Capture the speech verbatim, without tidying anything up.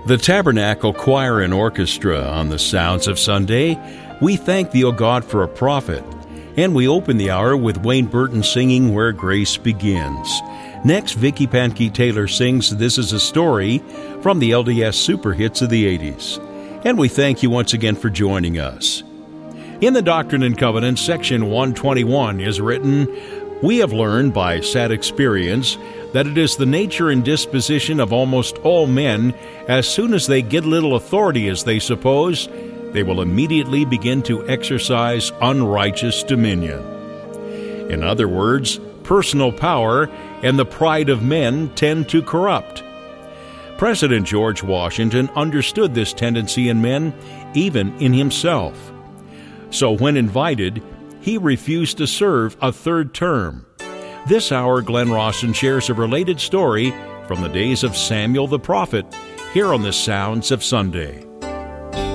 The Tabernacle Choir and Orchestra on the Sounds of Sunday. We thank Thee, O God, for a prophet. And we open the hour with Wayne Burton singing Where Grace Begins. Next, Vicky Pankey Taylor sings This Is a Story from the L D S Super Hits of the eighties. And we thank you once again for joining us. In the Doctrine and Covenants, section one twenty-one is written, We have learned by sad experience that it is the nature and disposition of almost all men, as soon as they get little authority as they suppose, they will immediately begin to exercise unrighteous dominion. In other words, personal power and the pride of men tend to corrupt. President George Washington understood this tendency in men, even in himself. So when invited, he refused to serve a third term. This hour, Glenn Rawson shares a related story from the days of Samuel the prophet, here on the Sounds of Sunday.